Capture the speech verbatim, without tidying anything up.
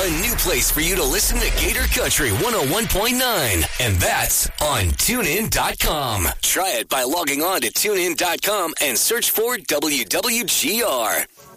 A new place for you to listen to Gator Country one oh one point nine. And that's on tune in dot com. Try it by logging on to tune in dot com and search for W W G R.